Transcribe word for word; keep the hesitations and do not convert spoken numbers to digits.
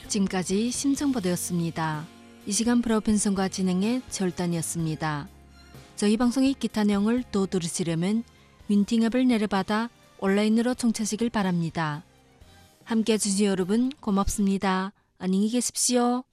지금까지 심정보도였습니다. 이 시간 브라우 펜션과 진행의 절단이었습니다. 저희 방송의 기타 내용을 또 들으시려면 윈팅 앱을 내려받아 온라인으로 청취하시길 바랍니다. 함께해 주신 여러분 고맙습니다. 안녕히 계십시오.